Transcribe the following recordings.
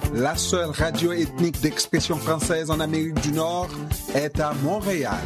la seule radio ethnique d'expression française en Amérique du Nord, est à Montréal.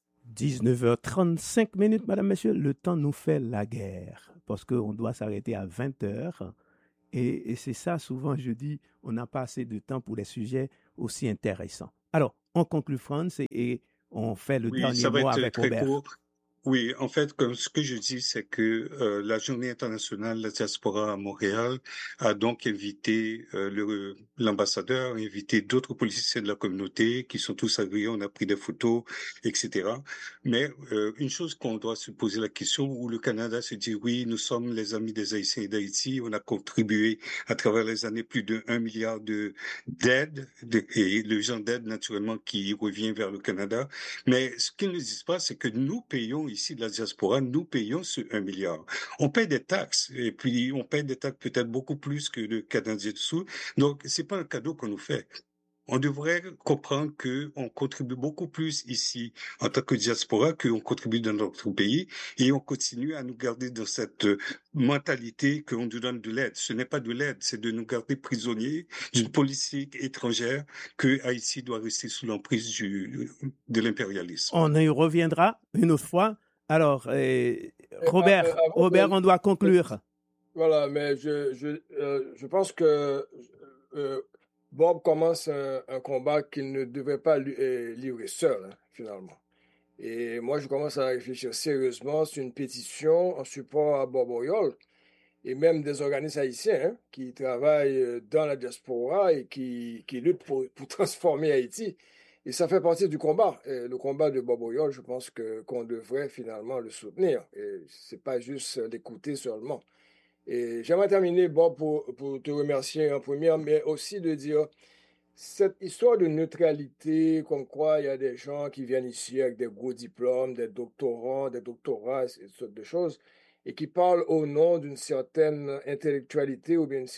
19h35 minutes, madame, monsieur, le temps nous fait la guerre, parce qu'on doit s'arrêter à 20h. Et c'est ça, souvent, je dis, on n'a pas assez de temps pour des sujets aussi intéressants. Alors, on conclut, France, et on fait le dernier mot avec Robert. Court. Oui, en fait, comme ce que je dis, c'est que la Journée internationale de la diaspora à Montréal a donc invité l'ambassadeur, invité d'autres politiciens de la communauté qui sont tous agréés, on a pris des photos, etc. Mais une chose qu'on doit se poser la question, où le Canada se dit oui, nous sommes les amis des Haïtiens et d'Haïti, on a contribué à travers les années plus de 1 milliard d'aides, et le genre d'aide naturellement qui revient vers le Canada. Mais ce qu'ils ne disent pas, c'est que nous payons ici de la diaspora, nous payons ce 1 milliard. On paye des taxes, et puis on paye des taxes peut-être beaucoup plus que le Canadien dessous. Donc, c'est pas un cadeau qu'on nous fait. On devrait comprendre qu'on contribue beaucoup plus ici en tant que diaspora qu'on contribue dans notre pays, et on continue à nous garder dans cette mentalité qu'on nous donne de l'aide. Ce n'est pas de l'aide, c'est de nous garder prisonniers d'une politique étrangère que Haïti doit rester sous l'emprise de l'impérialisme. On y reviendra une autre fois. Alors, Robert, on doit conclure. Voilà, mais je pense que Bob commence un combat qu'il ne devait pas livrer seul, finalement. Et moi, je commence à réfléchir sérieusement sur une pétition en support à Bob Auriol, et même des organismes haïtiens qui travaillent dans la diaspora et qui luttent pour transformer Haïti. Et ça fait partie du combat. Et le combat de Bob Auriol, je pense qu'on devrait finalement le soutenir. Et c'est pas juste l'écouter seulement. Et j'aimerais terminer, Bob, pour te remercier en première, mais aussi de dire cette histoire de neutralité, comme quoi il y a des gens qui viennent ici avec des gros diplômes, des doctorats, ces sortes de choses, et qui parlent au nom d'une certaine intellectualité ou bien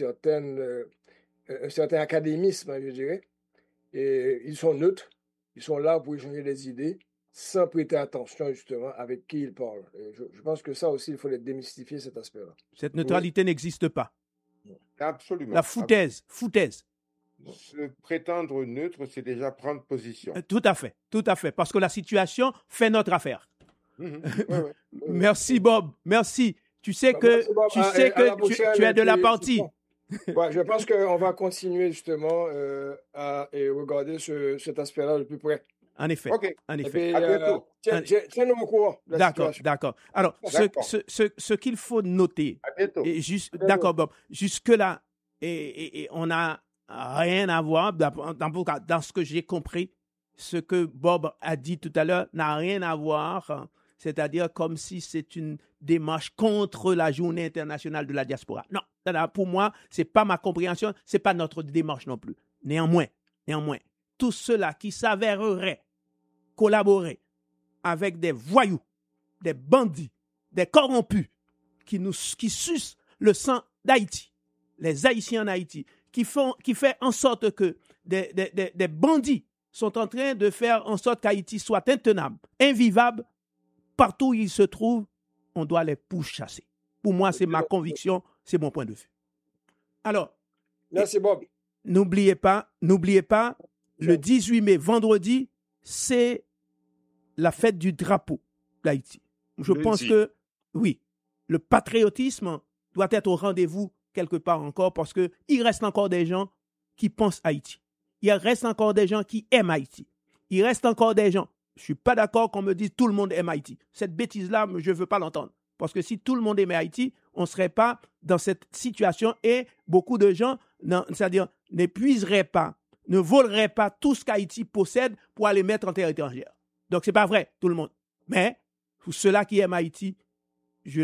un certain académisme, je dirais. Et ils sont neutres, ils sont là pour échanger des idées, sans prêter attention justement avec qui ils parlent. Et je pense que ça aussi, il faut démystifier cet aspect-là. Cette neutralité n'existe pas. Absolument. La foutaise. Se prétendre neutre, c'est déjà prendre position. Tout à fait, parce que la situation fait notre affaire. Merci Bob, merci. Tu sais que tu es de la partie. Ouais, je pense qu'on va continuer justement à regarder cet aspect-là de plus près. En effet. OK. En effet. Tiens-nous au courant. D'accord. Alors, ce qu'il faut noter, d'accord Bob, jusque-là, et on n'a rien à voir, dans ce que j'ai compris, ce que Bob a dit tout à l'heure n'a rien à voir, c'est-à-dire comme si c'est une démarche contre la Journée internationale de la diaspora. Non, pour moi, ce n'est pas ma compréhension, ce n'est pas notre démarche non plus. Néanmoins, tous ceux-là qui s'avéreraient collaborer avec des voyous, des bandits, des corrompus qui sucent le sang d'Haïti, les Haïtiens en Haïti, qui fait en sorte que des bandits sont en train de faire en sorte qu'Haïti soit intenable, invivable. Partout où ils se trouvent, on doit les pourchasser. Pour moi, c'est ma conviction, c'est mon point de vue. Alors, merci Bob. N'oubliez pas, le 18 mai, vendredi, c'est la fête du drapeau d'Haïti. Je pense que, oui, le patriotisme doit être au rendez-vous quelque part encore parce qu'il reste encore des gens qui pensent Haïti. Il reste encore des gens qui aiment Haïti. Il reste encore des gens. Je ne suis pas d'accord qu'on me dise tout le monde aime Haïti. Cette bêtise-là, je ne veux pas l'entendre. Parce que si tout le monde aimait Haïti, on ne serait pas dans cette situation et beaucoup de gens, c'est-à-dire, n'épuiseraient pas, ne voleraient pas tout ce qu'Haïti possède pour aller mettre en terre étrangère. Donc, ce n'est pas vrai, tout le monde. Mais, pour ceux-là qui aiment Haïti, je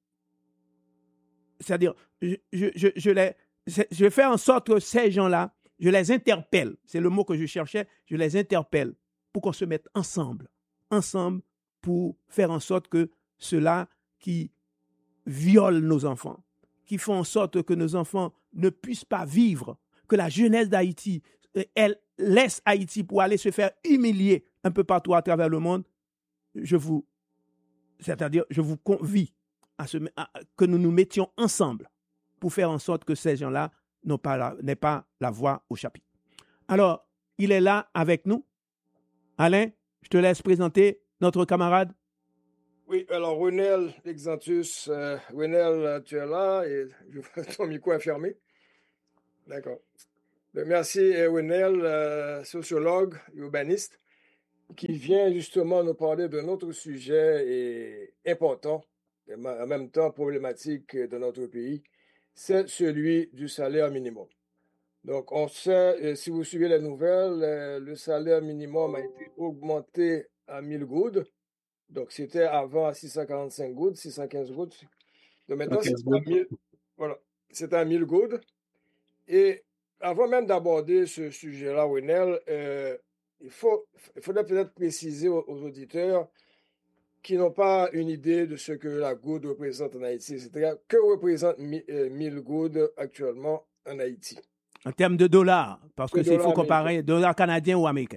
fais en sorte que ces gens-là, je les interpelle. C'est le mot que je cherchais. Je les interpelle pour qu'on se mette ensemble pour faire en sorte que ceux-là qui violent nos enfants, qui font en sorte que nos enfants ne puissent pas vivre, que la jeunesse d'Haïti, elle laisse Haïti pour aller se faire humilier un peu partout à travers le monde, je vous convie à que nous nous mettions ensemble pour faire en sorte que ces gens-là n'est pas la voix au chapitre. Alors, il est là avec nous. Alain, je te laisse présenter notre camarade. Oui, alors Renel Exantus, Renel, tu es là et je vois ton micro est fermé. D'accord. Merci Renel, sociologue, urbaniste, qui vient justement nous parler d'un autre sujet important, et en même temps problématique de notre pays, c'est celui du salaire minimum. Donc, on sait, si vous suivez les nouvelles, le salaire minimum a été augmenté à 1000 goudes. Donc, c'était avant à 645 goudes, 615 goudes. Donc, maintenant, c'est à 1000 goudes. Et avant même d'aborder ce sujet-là, Wenel, il faudrait peut-être préciser aux auditeurs qui n'ont pas une idée de ce que la goude représente en Haïti. C'est-à-dire, que représente 1000 goudes actuellement en Haïti? En termes de dollars, parce que il faut comparer dollars canadiens ou américains.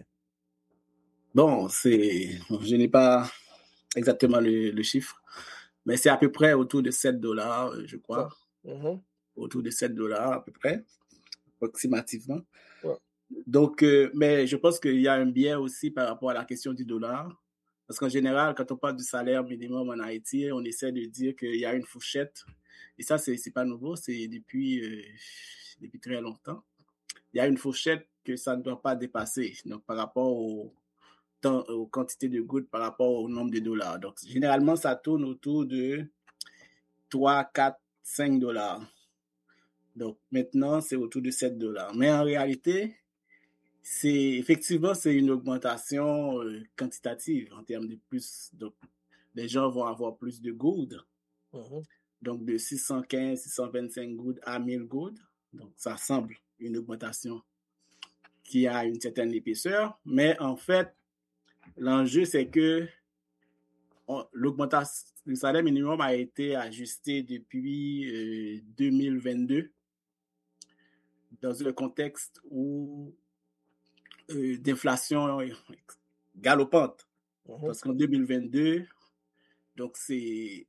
Bon, je n'ai pas exactement le chiffre, mais c'est à peu près autour de 7 dollars, je crois. Autour de 7 dollars à peu près, approximativement. Ouais. Donc, mais je pense qu'il y a un biais aussi par rapport à la question du dollar. Parce qu'en général, quand on parle du salaire minimum en Haïti, on essaie de dire qu'il y a une fourchette. Et ça, c'est pas nouveau, c'est depuis très longtemps. Il y a une fourchette que ça ne doit pas dépasser. Donc, par rapport aux quantités de gouttes, par rapport au nombre de dollars. Donc, généralement, ça tourne autour de 3, 4, 5 dollars. Donc, maintenant, c'est autour de 7 dollars. Mais en réalité, effectivement, c'est une augmentation quantitative en termes de plus. Donc, les gens vont avoir plus de gouttes. Donc, de 615, 625 gouttes à 1000 gouttes. Donc, ça semble une augmentation qui a une certaine épaisseur. Mais en fait, l'enjeu, c'est que l'augmentation du salaire minimum a été ajusté depuis 2022 dans un contexte d'inflation galopante. Parce qu'en 2022, donc il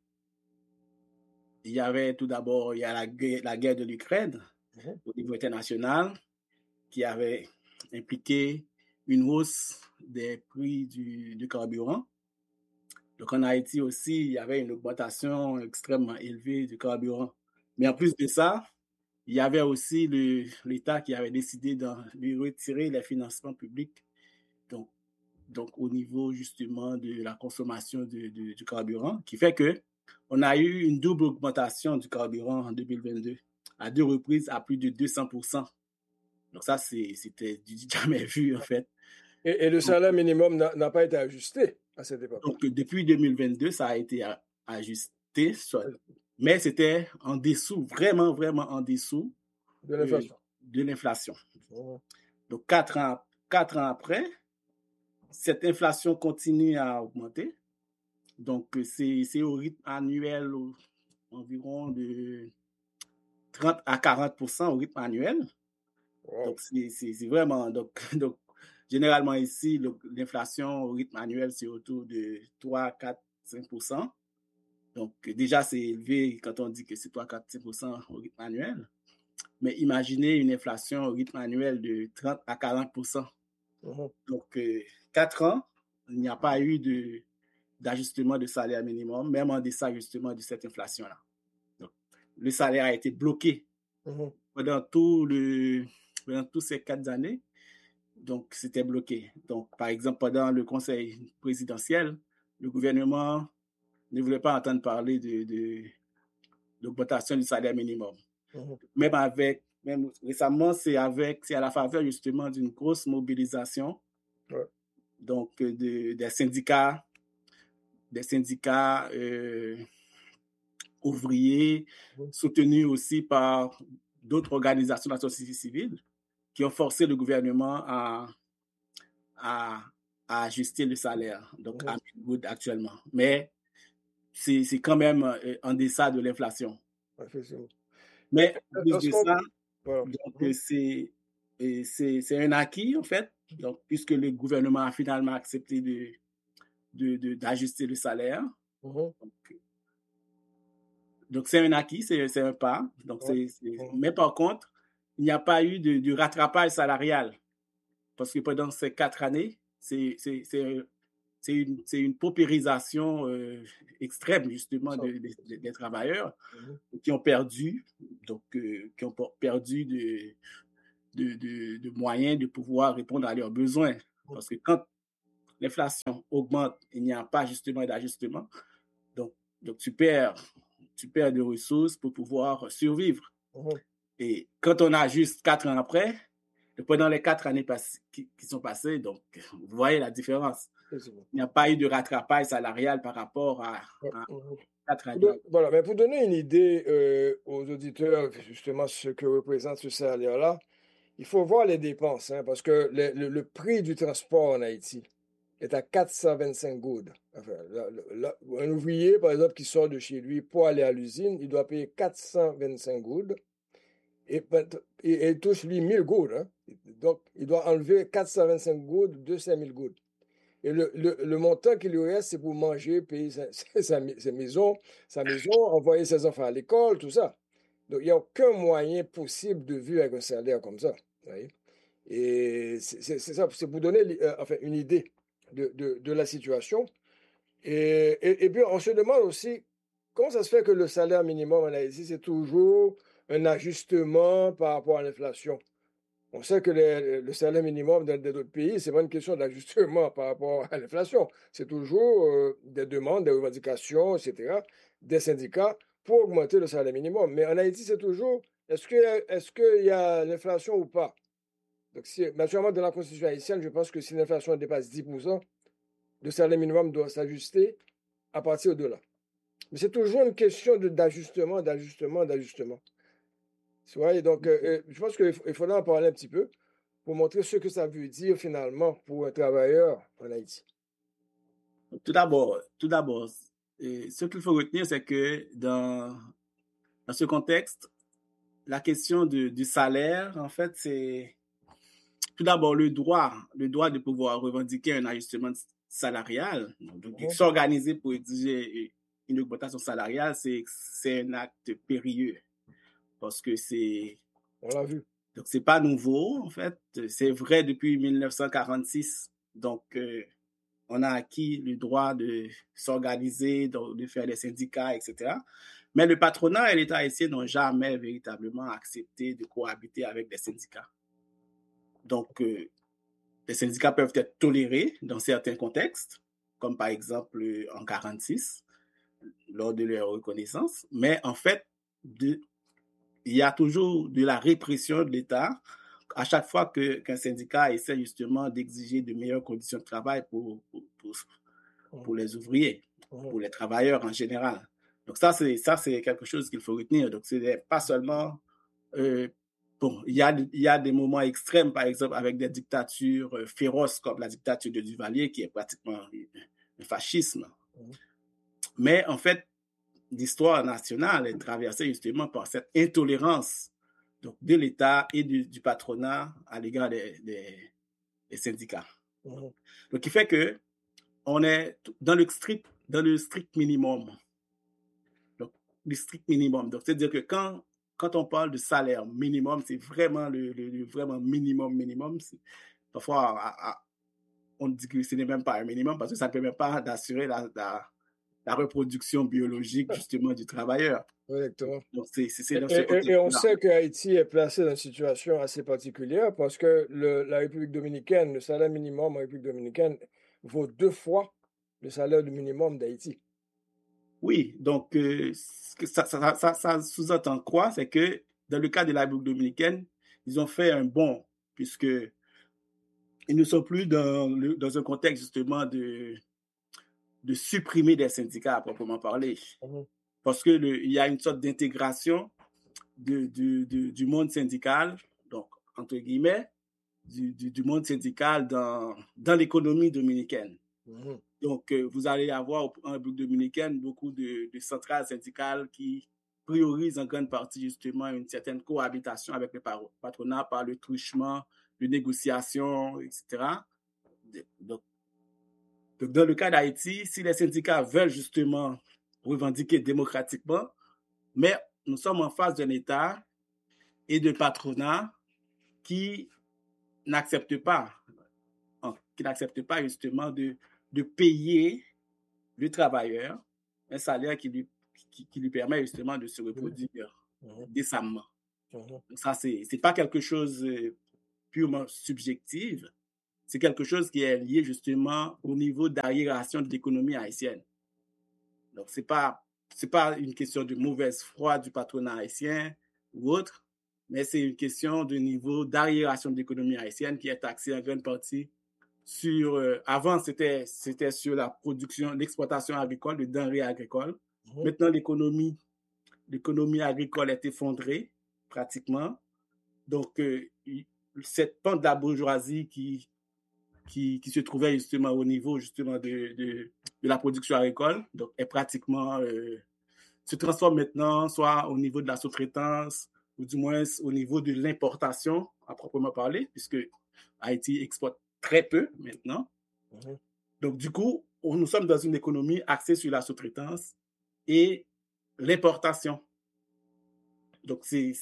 y avait tout d'abord la guerre de l'Ukraine au niveau international qui avait impliqué une hausse des prix du carburant. Donc en Haïti aussi, il y avait une augmentation extrêmement élevée du carburant. Mais en plus de ça, il y avait aussi l'État qui avait décidé de retirer les financements publics, donc au niveau justement de la consommation du carburant, qui fait qu'on a eu une double augmentation du carburant en 2022, à 2 reprises à plus de 200%. Donc ça, c'était jamais vu en fait. Et le salaire minimum n'a pas été ajusté à cette époque. Donc depuis 2022, ça a été ajusté, mais c'était en dessous, vraiment, vraiment en dessous de l'inflation. Donc 4 ans après, cette inflation continue à augmenter. Donc c'est au rythme annuel environ de 30 à 40% au rythme annuel. Wow. Donc c'est vraiment... Donc, généralement ici, l'inflation au rythme annuel, c'est autour de 3, 4, 5%. Donc, déjà, c'est élevé quand on dit que c'est 3, 4, 5% au rythme annuel. Mais imaginez une inflation au rythme annuel de 30 à 40%. Donc, 4 ans, il n'y a pas eu d'ajustement de salaire minimum, même en deçà justement de cette inflation-là. Donc, le salaire a été bloqué pendant tous ces 4 années. Donc, c'était bloqué. Donc, par exemple, pendant le conseil présidentiel, le gouvernement ne voulait pas entendre parler de l'augmentation du salaire minimum. Même récemment, c'est à la faveur justement d'une grosse mobilisation donc des syndicats ouvriers, soutenus aussi par d'autres organisations de la société civile qui ont forcé le gouvernement à ajuster le salaire, donc à 1000 gouttes actuellement. Mais c'est quand même en deçà de l'inflation. Mais plus de ça, donc c'est un acquis en fait, donc, puisque le gouvernement a finalement accepté d'ajuster le salaire. Donc c'est un acquis, c'est un pas. Donc, mais par contre, il n'y a pas eu de rattrapage salarial. Parce que pendant ces 4 années, c'est une paupérisation extrême, justement, des travailleurs qui ont perdu, de moyens de pouvoir répondre à leurs besoins. Parce que quand l'inflation augmente, il n'y a pas justement d'ajustement. Donc tu perds de ressources pour pouvoir survivre. Et quand on ajuste 4 ans après, pendant les 4 années qui sont passées, donc vous voyez la différence. Il n'y a pas eu de rattrapage salarial par rapport à 4 années. Voilà, mais pour donner une idée aux auditeurs, justement, ce que représente ce salaire-là, il faut voir les dépenses, hein, parce que le prix du transport en Haïti est à 425 goudes. Enfin, un ouvrier, par exemple, qui sort de chez lui pour aller à l'usine, il doit payer 425 goudes et il touche, lui, 1000 goudes. Hein. Donc, il doit enlever 425 goudes de 5000 goudes. Et le montant qui lui reste, c'est pour manger, payer sa maison, envoyer ses enfants à l'école, tout ça. Donc, il n'y a aucun moyen possible de vivre avec un salaire comme ça. Voyez? Et c'est ça, c'est pour donner une idée de la situation. Et puis, on se demande aussi, comment ça se fait que le salaire minimum en Haïti, c'est toujours un ajustement par rapport à l'inflation? On sait que le salaire minimum dans d'autres pays, ce n'est pas une question d'ajustement par rapport à l'inflation. C'est toujours des demandes, des revendications, etc., des syndicats pour augmenter le salaire minimum. Mais en Haïti, c'est toujours, est-ce qu'il y a l'inflation ou pas? Donc, naturellement, dans la Constitution haïtienne, je pense que si l'inflation dépasse 10%, le salaire minimum doit s'ajuster à partir de là. Mais c'est toujours une question d'ajustement. Ouais, donc, je pense qu'il faudra en parler un petit peu pour montrer ce que ça veut dire finalement pour un travailleur en Haïti. Tout d'abord, ce qu'il faut retenir, c'est que dans ce contexte, la question du salaire, en fait, c'est tout d'abord le droit de pouvoir revendiquer un ajustement salarial, donc s'organiser pour exiger une augmentation salariale, c'est un acte périlleux. Parce que on l'a vu. Donc, c'est pas nouveau, en fait. C'est vrai depuis 1946. Donc, on a acquis le droit de s'organiser, de faire des syndicats, etc. Mais le patronat et l'État haïtien n'ont jamais véritablement accepté de cohabiter avec des syndicats. Donc, les syndicats peuvent être tolérés dans certains contextes, comme par exemple en 1946, lors de leur reconnaissance. Mais en fait, il y a toujours de la répression de l'État à chaque fois qu'un syndicat essaie justement d'exiger de meilleures conditions de travail pour les ouvriers, pour les travailleurs en général. Donc ça, c'est quelque chose qu'il faut retenir. Donc, c'est pas seulement... il y a des moments extrêmes, par exemple, avec des dictatures féroces comme la dictature de Duvalier, qui est pratiquement un fascisme. Mais en fait, l'histoire nationale est traversée justement par cette intolérance donc, de l'État et du patronat à l'égard des syndicats. Donc, qui fait que on est dans le strict minimum. Donc, le strict minimum. Donc, c'est-à-dire que quand on parle de salaire minimum, c'est vraiment le vraiment minimum. Parfois, on dit que ce n'est même pas un minimum parce que ça ne permet pas d'assurer la reproduction biologique, justement, du travailleur. Exactement. Donc, c'est dans ce contexte-là. Et on sait que Haïti est placé dans une situation assez particulière parce que la République dominicaine, le salaire minimum en République dominicaine vaut 2 fois le salaire du minimum d'Haïti. Oui, donc ça sous-entend quoi? C'est que dans le cas de la République dominicaine, ils ont fait un bond puisque ils ne sont plus dans un contexte justement de supprimer des syndicats à proprement parler. Parce qu'il y a une sorte d'intégration du monde syndical, donc entre guillemets, du monde syndical dans l'économie dominicaine. Donc, vous allez avoir en République dominicaine beaucoup de centrales syndicales qui priorisent en grande partie justement une certaine cohabitation avec le patronat par le truchement, de négociations, etc. Donc, dans le cas d'Haïti, si les syndicats veulent justement revendiquer démocratiquement, mais nous sommes en face d'un État et de patronat qui n'acceptent pas justement de payer le travailleur un salaire qui lui permet justement de se reproduire décemment. Donc ça, c'est pas quelque chose purement subjectif, c'est quelque chose qui est lié justement au niveau d'arriération de l'économie haïtienne. Donc c'est pas une question de mauvaise foi du patronat haïtien ou autre, mais c'est une question de niveau d'arriération de l'économie haïtienne qui est axée en grande partie sur, avant c'était sur la production, l'exploitation agricole, de denrées agricoles. Maintenant, l'économie agricole est effondrée, pratiquement. Donc, cette pente de la bourgeoisie qui se trouvait justement au niveau justement de la production agricole, donc est pratiquement, se transforme maintenant soit au niveau de la sous-traitance, ou du moins au niveau de l'importation, à proprement parler, puisque Haïti exporte très peu maintenant. Donc, du coup, nous sommes dans une économie axée sur la sous-traitance et l'importation. Donc,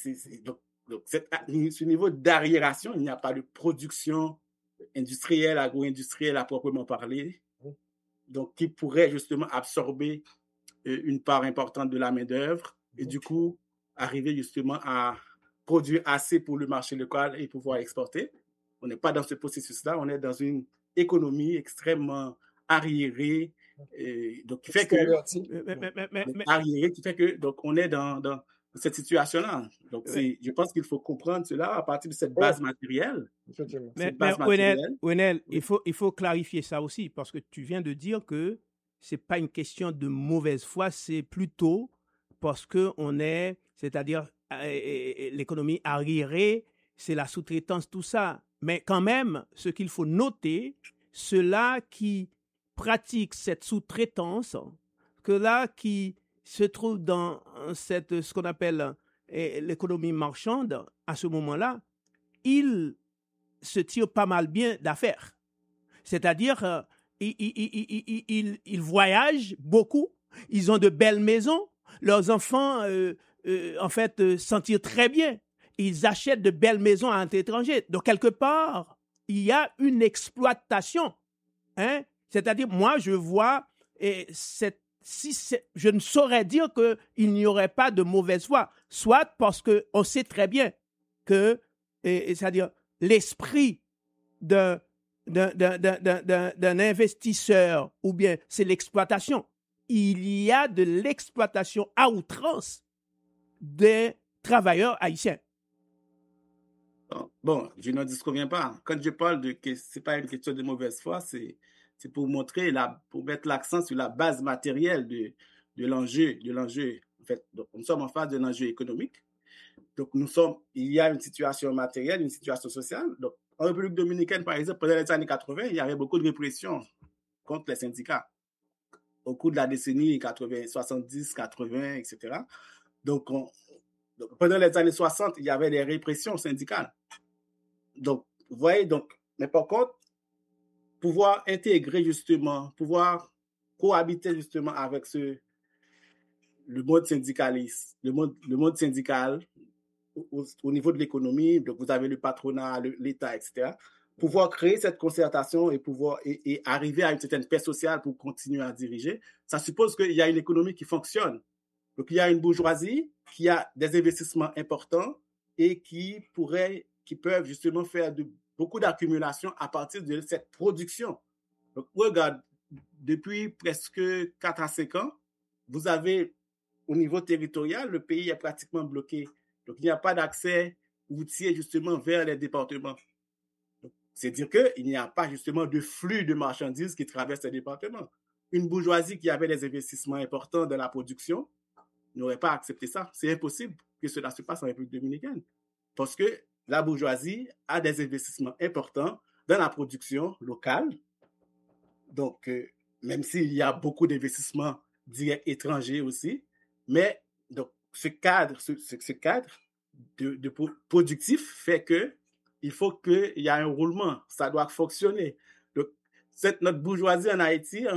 ce niveau d'arriération, il n'y a pas de production industrielle, agro-industrielle à proprement parler, donc qui pourrait justement absorber une part importante de la main-d'œuvre et du coup, arriver justement à produire assez pour le marché local et pouvoir exporter. On n'est pas dans ce processus-là, on est dans une économie extrêmement arriérée, donc qui fait que donc on est dans cette situation-là. Donc je pense qu'il faut comprendre cela à partir de cette base matérielle. Mais Wenel, il faut clarifier ça aussi, parce que tu viens de dire que c'est pas une question de mauvaise foi, c'est plutôt parce que c'est-à-dire l'économie arriérée, c'est la sous-traitance, tout ça. Mais quand même, ce qu'il faut noter, ceux-là qui pratiquent cette sous-traitance, que-là qui se trouvent dans ce qu'on appelle l'économie marchande, à ce moment-là, ils se tirent pas mal bien d'affaires. C'est-à-dire, ils voyagent beaucoup, ils ont de belles maisons, leurs enfants, en fait, s'en tirent très bien. Ils achètent de belles maisons à l'étranger. Donc, quelque part, il y a une exploitation. Hein? C'est-à-dire, moi, je vois, je ne saurais dire qu'il n'y aurait pas de mauvaise foi, soit parce qu'on sait très bien que, c'est-à-dire, l'esprit d'un investisseur, ou bien c'est l'exploitation. Il y a de l'exploitation à outrance des travailleurs haïtiens. Bon, je n'en disconviens pas. Quand je parle que ce n'est pas une question de mauvaise foi, c'est pour montrer, pour mettre l'accent sur la base matérielle de l'enjeu. En fait, donc, nous sommes en face d'un enjeu économique. Donc, il y a une situation matérielle, une situation sociale. Donc, en République dominicaine, par exemple, pendant les années 80, il y avait beaucoup de répression contre les syndicats au cours de la décennie 80, 70, 80, etc. Donc, pendant les années 60, il y avait des répressions syndicales. Donc, vous voyez, mais par contre, pouvoir intégrer justement, pouvoir cohabiter justement avec le monde syndicaliste, le monde syndical au niveau de l'économie, donc vous avez le patronat, l'État, etc. Pouvoir créer cette concertation et arriver à une certaine paix sociale pour continuer à diriger, ça suppose qu'il y a une économie qui fonctionne. Donc, il y a une bourgeoisie qui a des investissements importants et qui peuvent justement faire beaucoup d'accumulation à partir de cette production. Donc, regarde, depuis presque 4 à 5 ans, vous avez, au niveau territorial, le pays est pratiquement bloqué. Donc, il n'y a pas d'accès routier justement vers les départements. C'est dire qu'il n'y a pas justement de flux de marchandises qui traversent ces départements. Une bourgeoisie qui avait des investissements importants dans la production n'aurait pas accepté ça. C'est impossible que cela se passe en République dominicaine. Parce que la bourgeoisie a des investissements importants dans la production locale. Donc, même s'il y a beaucoup d'investissements directs étrangers aussi, mais donc, ce cadre de productif fait qu'il faut qu'il y ait un roulement. Ça doit fonctionner. Donc, notre bourgeoisie en Haïti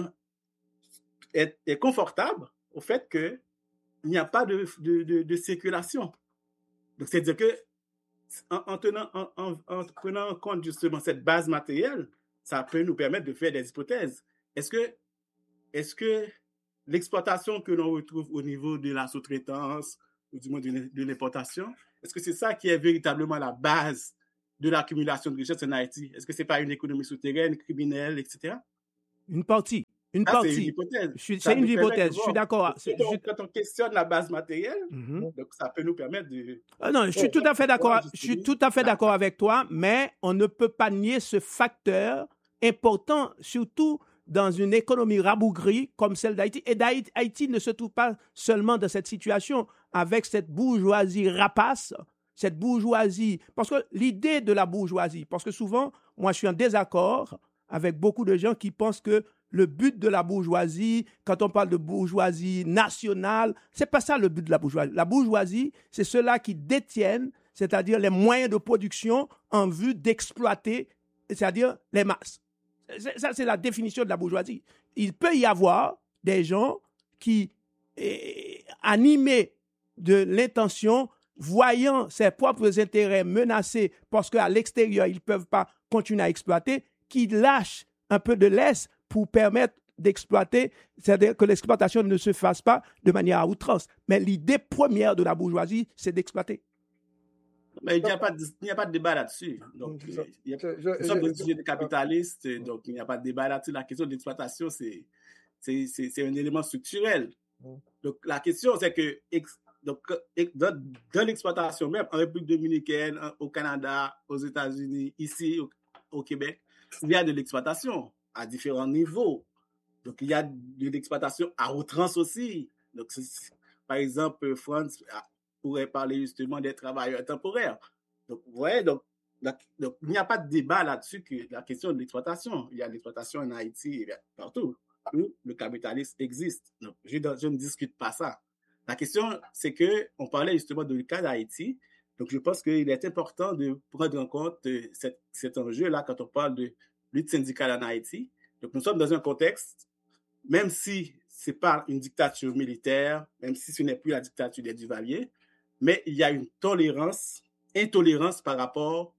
est confortable au fait qu'il n'y a pas de circulation. Donc, c'est-à-dire que en prenant en compte justement cette base matérielle, ça peut nous permettre de faire des hypothèses. Est-ce que l'exploitation que l'on retrouve au niveau de la sous-traitance, ou du moins de l'importation, est-ce que c'est ça qui est véritablement la base de l'accumulation de richesses en Haïti? Est-ce que ce n'est pas une économie souterraine, criminelle, etc.? Une partie. C'est une hypothèse. C'est une hypothèse, je suis d'accord. Quand on questionne la base matérielle, donc ça peut nous permettre de... Non, je suis tout à fait d'accord. Je suis tout à fait d'accord avec toi, mais on ne peut pas nier ce facteur important, surtout dans une économie rabougrie comme celle d'Haïti. Et Haïti ne se trouve pas seulement dans cette situation avec cette bourgeoisie rapace, cette bourgeoisie. Parce que l'idée de la bourgeoisie, parce que souvent, moi je suis en désaccord avec beaucoup de gens qui pensent que le but de la bourgeoisie, quand on parle de bourgeoisie nationale, c'est pas ça le but de la bourgeoisie. La bourgeoisie, c'est ceux-là qui détiennent, c'est-à-dire les moyens de production en vue d'exploiter, c'est-à-dire les masses. Ça, c'est la définition de la bourgeoisie. Il peut y avoir des gens qui, animés de l'intention, voyant ses propres intérêts menacés parce qu'à l'extérieur, ils ne peuvent pas continuer à exploiter, qui lâchent un peu de laisse pour permettre d'exploiter, c'est-à-dire que l'exploitation ne se fasse pas de manière à outrance. Mais l'idée première de la bourgeoisie, c'est d'exploiter. Mais il n'y a pas de débat là-dessus. Donc, nous sommes des sujets capitalistes, donc il n'y a pas de débat là-dessus. La question de l'exploitation, c'est un élément structurel. Donc, la question, c'est que dans l'exploitation même, en République dominicaine, au Canada, aux États-Unis, ici, au Québec, il y a de l'exploitation à différents niveaux. Donc, il y a de l'exploitation à outrance aussi. Donc, par exemple, France pourrait parler justement des travailleurs temporaires. Donc, ouais, donc il n'y a pas de débat là-dessus que la question de l'exploitation. Il y a l'exploitation en Haïti et partout où le capitalisme existe. Donc, je ne discute pas ça. La question, c'est qu'on parlait justement du cas d'Haïti. Donc, je pense qu'il est important de prendre en compte cet enjeu-là quand on parle de lutte syndicale en Haïti. Donc, nous sommes dans un contexte, même si ce n'est pas une dictature militaire, même si ce n'est plus la dictature des Duvalier, mais il y a une intolérance par rapport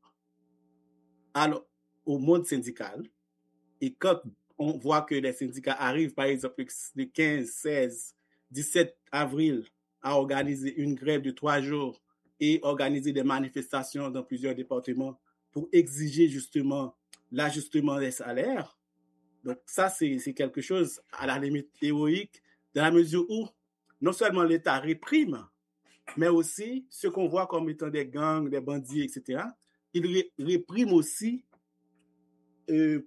au monde syndical. Et quand on voit que les syndicats arrivent, par exemple, le 15, 16, 17 avril, à organiser une grève de 3 jours et organiser des manifestations dans plusieurs départements pour exiger justement l'ajustement des salaires. Donc ça, c'est quelque chose à la limite héroïque, dans la mesure où non seulement l'État réprime, mais aussi ce qu'on voit comme étant des gangs, des bandits, etc. Il réprime aussi il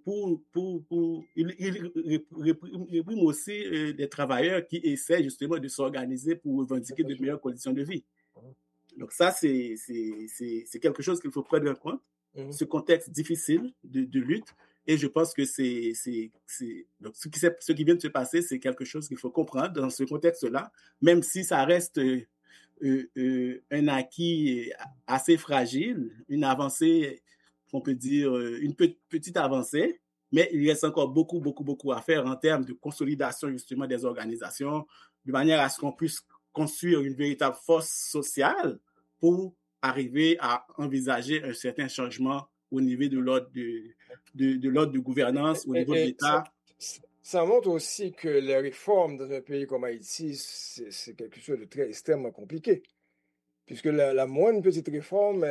réprime aussi des travailleurs qui essaient justement de s'organiser pour revendiquer de meilleures conditions de vie. Donc ça, c'est quelque chose qu'il faut prendre en compte, ce contexte difficile de lutte. Et je pense que donc ce qui vient de se passer, c'est quelque chose qu'il faut comprendre dans ce contexte-là, même si ça reste un acquis assez fragile, une avancée, on peut dire une petite avancée, mais il reste encore beaucoup à faire en termes de consolidation justement des organisations, de manière à ce qu'on puisse construire une véritable force sociale pour arriver à envisager un certain changement au niveau de l'ordre de gouvernance, au niveau de l'État. Ça montre aussi que les réformes dans un pays comme Haïti, c'est quelque chose de très extrêmement compliqué. Puisque la moindre petite réforme,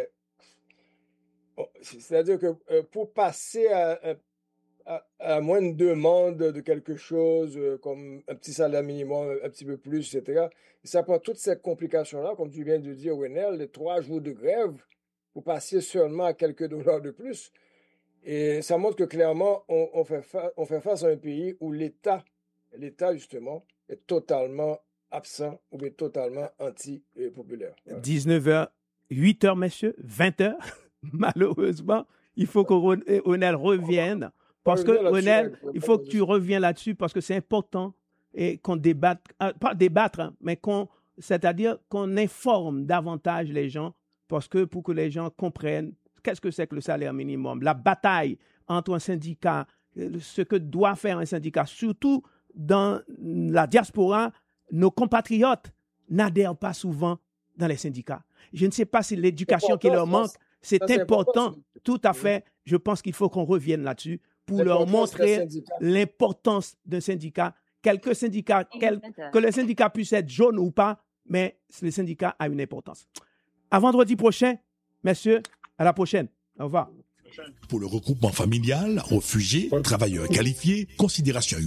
c'est-à-dire que pour passer à moindre demande de quelque chose, comme un petit salaire minimum, un petit peu plus, etc., ça prend toutes ces complications-là, comme tu viens de dire, Wenel, les 3 jours de grève, pour passer seulement à quelques dollars de plus. Et ça montre que clairement, on fait face à un pays où l'État justement, est totalement absent ou bien totalement anti-populaire. Voilà. 19h, 8h, messieurs, 20h. Malheureusement, il faut que Wenel revienne. Parce que, Wenel, il faut que tu reviennes là-dessus parce que c'est important et qu'on débatte, pas débattre, hein, mais c'est-à-dire qu'on informe davantage les gens parce que pour que les gens comprennent qu'est-ce que c'est que le salaire minimum, la bataille entre un syndicat, ce que doit faire un syndicat, surtout dans la diaspora, nos compatriotes n'adhèrent pas souvent dans les syndicats. Je ne sais pas si l'éducation qui leur manque, c'est important, tout à fait. Je pense qu'il faut qu'on revienne là-dessus pour leur montrer l'importance d'un syndicat. Quelques syndicats, que le syndicat puisse être jaune ou pas, mais le syndicat a une importance. À vendredi prochain, messieurs, à la prochaine. Au revoir. Pour le regroupement familial, réfugiés, travailleurs qualifiés, considération